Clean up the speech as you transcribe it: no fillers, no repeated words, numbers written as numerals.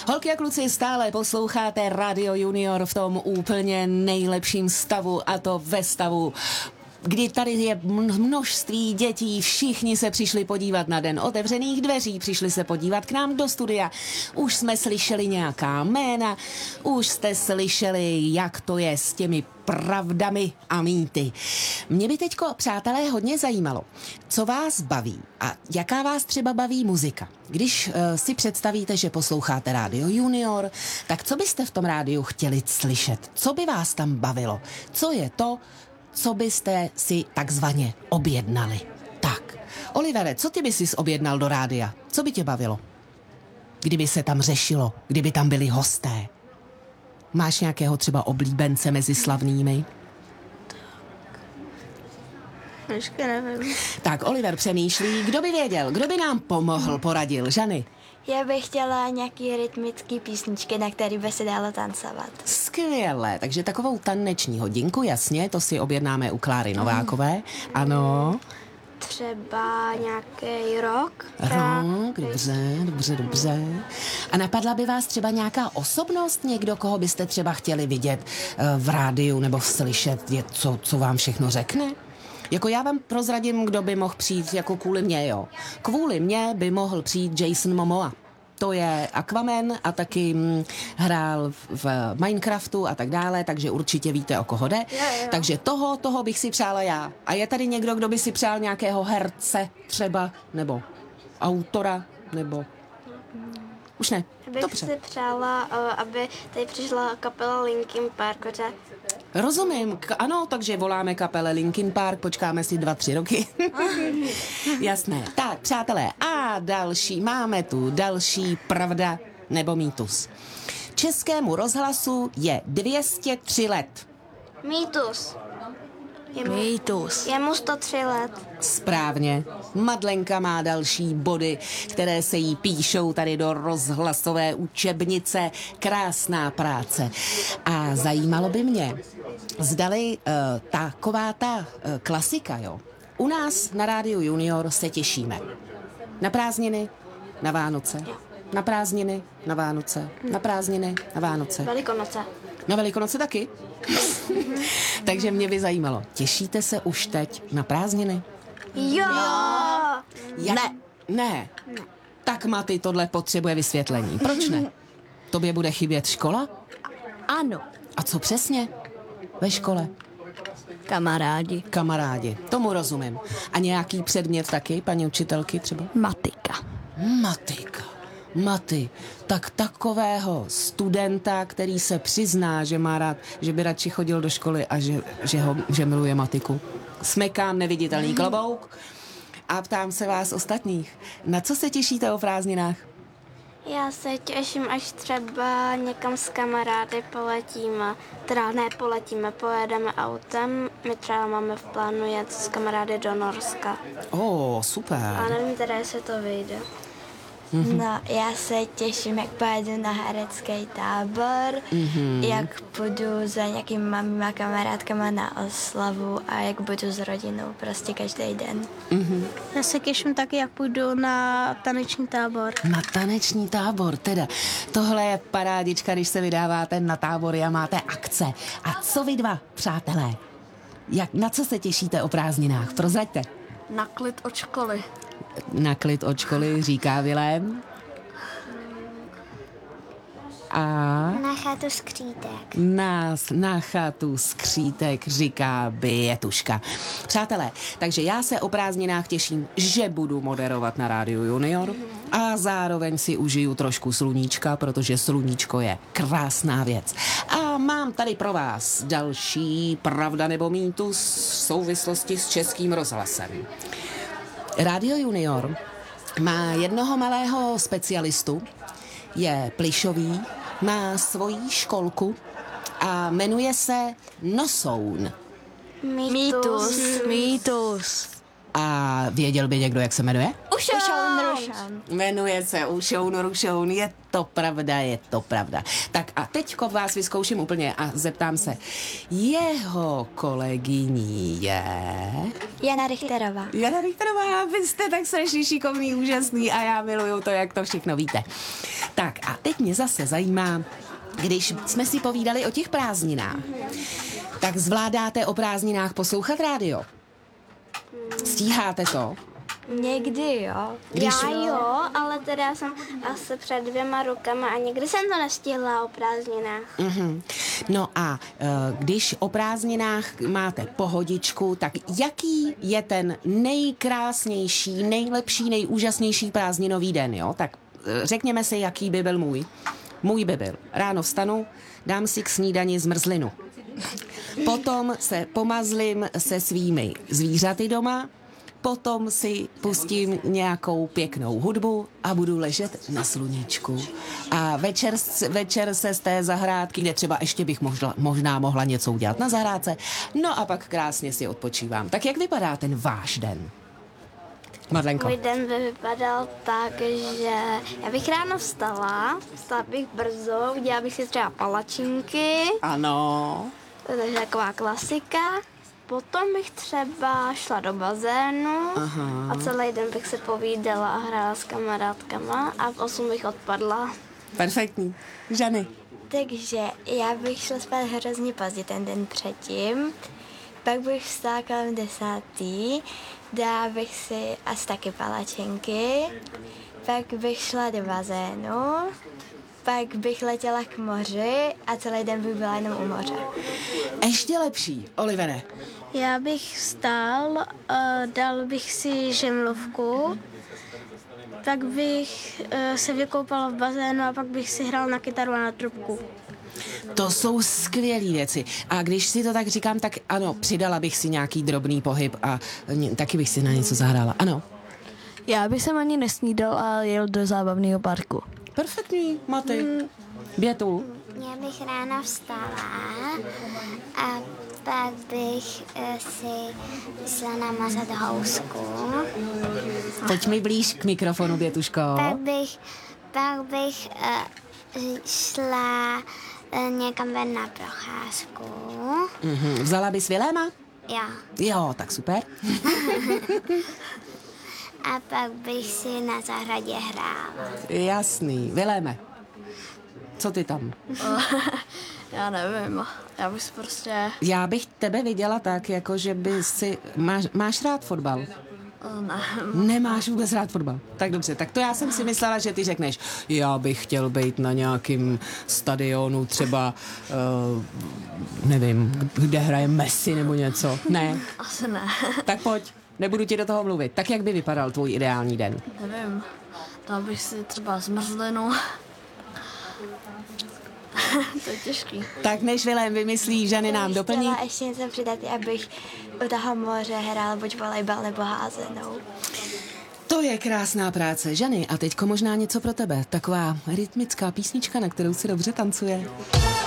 Holky a kluci, stále posloucháte Radio Junior v tom úplně nejlepším stavu, a to ve stavu, kdy tady je množství dětí, všichni se přišli podívat na Den otevřených dveří, přišli se podívat k nám do studia. Už jsme slyšeli nějaká jména, už jste slyšeli, jak to je s těmi pravdami a mýty. Mě by teďko, přátelé, hodně zajímalo, co vás baví a jaká vás třeba baví muzika. Když si představíte, že posloucháte Radio Junior, tak co byste v tom rádiu chtěli slyšet? Co by vás tam bavilo? Co je to, co byste si takzvaně objednali? Tak, Olivere, co ty by sis objednal do rádia? Co by tě bavilo? Kdyby se tam řešilo, kdyby tam byli hosté. Máš nějakého třeba oblíbence mezi slavnými? Ještě nevím. Tak, Oliver přemýšlí, kdo by věděl, kdo by nám pomohl, poradil. Žany? Já bych chtěla nějaký rytmický písničky, na který by se dalo tancovat. Skvěle, takže takovou taneční hodinku, jasně, to si objednáme u Kláry Novákové. Ano. Třeba nějaký rock. Rock, dobře. A napadla by vás třeba nějaká osobnost, někdo, koho byste třeba chtěli vidět v rádiu nebo slyšet, co vám všechno řekne? Jako já vám prozradím, kdo by mohl přijít jako kvůli mě, jo. Kvůli mě by mohl přijít Jason Momoa. To je Aquaman a taky hrál v Minecraftu a tak dále, takže určitě víte, o koho jde. Jo. Takže toho bych si přála já. A je tady někdo, kdo by si přál nějakého herce třeba, nebo autora, nebo... Už ne. Bych Dobře. si přála, aby tady přišla kapela Linkin Park. Rozumím, ano, takže voláme kapele Linkin Park, počkáme si 2-3 roky. Jasné. Tak, přátelé, a máme tu další pravda nebo mýtus. Českému rozhlasu je 203 let. Mýtus. Mýtus. Je mu 103 let. Správně. Madlenka má další body, které se jí píšou tady do rozhlasové učebnice. Krásná práce. A zajímalo by mě, zdali taková ta klasika, jo. U nás na Rádiu Junior se těšíme. Na prázdniny, na Vánoce. Na prázdniny, na Vánoce. Na prázdniny, na Vánoce. Velikonoce. Na Velikonoce taky? Takže mě by zajímalo, těšíte se už teď na prázdniny? Jo! Ne. Tak Maty, tohle potřebuje vysvětlení. Proč ne? Tobě bude chybět škola? Ano. A co přesně? Ve škole? Kamarádi, tomu rozumím. A nějaký předmět taky, paní učitelky třeba? Matika. Maty, tak takového studenta, který se přizná, že má rád, že by radši chodil do školy a že miluje matiku. Smekám neviditelný klobouk a ptám se vás ostatních. Na co se těšíte o prázdninách? Já se těším, až třeba někam s kamarády poletíme. Teda nepoletíme, pojedeme autem. My třeba máme v plánu jet s kamarády do Norska. Super. A nevím teda, jestli to vyjde. No, já se těším, jak pojedu na herecký tábor, jak půjdu za nějakýma mýma kamarádkama na oslavu a jak budu s rodinou prostě každý den. Já se těším taky, jak půjdu na taneční tábor. Na taneční tábor, teda. Tohle je parádička, když se vydáváte na tábory a máte akce. A co vy dva, přátelé? Na co se těšíte o prázdninách? Prozraďte. Na klid od školy. Na klid od školy, říká Vilém. A Na chatu skřítek. na chatu skřítek, říká Bětuška. Přátelé, takže já se o prázdninách těším, že budu moderovat na Rádiu Junior a zároveň si užiju trošku sluníčka, protože sluníčko je krásná věc. A mám tady pro vás další pravda nebo mýtus v souvislosti s Českým rozhlasem. Radio Junior má jednoho malého specialistu, je plišový, má svoji školku a jmenuje se Nosoun. Mýtus. A věděl by někdo, jak se jmenuje? Ušoun Rušoun. Jmenuje se Ušoun Rušoun, je to pravda. Tak a teďko vás vyzkouším úplně a zeptám se. Jeho kolegyní je... Jana Richterová. Jana Richterová, vy jste tak strašně šikovný, úžasný a já miluju to, jak to všechno víte. Tak a teď mě zase zajímá, když jsme si povídali o těch prázdninách, tak zvládáte o prázdninách poslouchat rádio? Stíháte to? Někdy, jo. Já jo, ale teda jsem asi před 2 rokama a nikdy jsem to nestihla o prázdninách. No a když o prázdninách máte pohodičku, tak jaký je ten nejkrásnější, nejlepší, nejúžasnější prázdninový den, jo? Tak řekněme si, jaký by byl můj. Můj by byl. Ráno vstanu, dám si k snídani zmrzlinu. Potom se pomazlím se svými zvířaty doma, potom si pustím nějakou pěknou hudbu a budu ležet na sluníčku. A večer se z té zahrádky, kde třeba ještě bych možná mohla něco udělat na zahrádce, no a pak krásně si odpočívám. Tak jak vypadá ten váš den? Madlenko. Můj den by vypadal tak, že já bych ráno vstala bych brzo, udělala bych si třeba palačinky, Ano. takže taková klasika. Potom bych třeba šla do bazénu a celý den bych se povídala a hrála s kamarádkama a v 8 bych odpadla. Perfektní. Žany. Takže já bych šla spát hrozně pozdě ten den předtím, pak bych vstala kolem 10, dala bych si asi taky palačinky, pak bych šla do bazénu, pak bych letěla k moři a celý den bych byla jenom u moře. Ještě lepší. Olivere. Já bych vstal, dal bych si žemlovku, tak bych se vykoupal v bazénu a pak bych si hrál na kytaru a na trubku. To jsou skvělé věci. A když si to tak říkám, tak ano, přidala bych si nějaký drobný pohyb a taky bych si na něco zahrála. Ano. Já bych sem ani nesnídal a jel do zábavného parku. Perfektní, Maty. Bětu. Já bych ráno vstala a pak bych si šla namazat housku. Pojď mi blíž k mikrofonu, Bětuško. Pak bych šla někam ven na procházku. Vzala bys Viléma? Jo, tak super. A pak bych si na zahradě hrála. Jasný. Viléme, co ty tam? Já nevím, já bych si prostě... Já bych tebe viděla tak, jako že by si... Máš rád fotbal? Ne. Nemáš vůbec rád fotbal. Tak dobře, tak to já jsem si myslela, že ty řekneš, já bych chtěl být na nějakým stadionu třeba, nevím, kde hraje Messi nebo něco. Ne? Asi ne. Tak pojď, nebudu ti do toho mluvit. Tak jak by vypadal tvůj ideální den? Nevím, dal bych si třeba zmrzlinu. To je těžký. Tak než Vilém vymyslí, Žany nám doplní. Chtěla ještě něco přidat, abych u toho moře hrála buď volejbal nebo házenou. To je krásná práce, Žany. A teďko možná něco pro tebe. Taková rytmická písnička, na kterou se dobře tancuje.